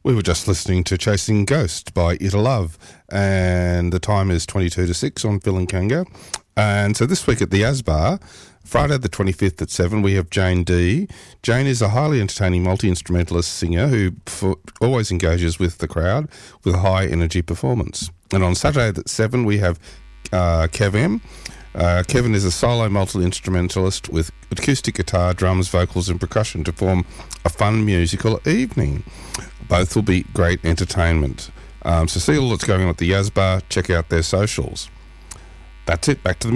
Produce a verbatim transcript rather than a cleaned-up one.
We were just listening to Chasing Ghost by Ita Love, and the time is twenty-two to six on Phil and Kanga. And so this week at the Asbar, Friday the twenty-fifth at seven, we have Jane D. Jane is a highly entertaining multi-instrumentalist singer who for, always engages with the crowd with a high-energy performance. And on Saturday at seven, we have uh, Kev M. Uh, Kevin is a solo multi-instrumentalist with acoustic guitar, drums, vocals and percussion to form a fun musical evening. Both will be great entertainment. Um, so see all that's going on at the Asbar. Check out their socials. That's it. Back to the